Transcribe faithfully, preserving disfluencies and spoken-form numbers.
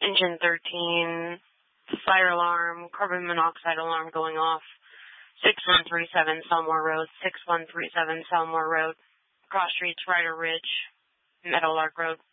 engine thirteen, fire alarm, carbon monoxide alarm going off, six one three seven Selmore Road, six one three seven Selmore Road, Cross Streets, Ryder Ridge, Meadowlark Road.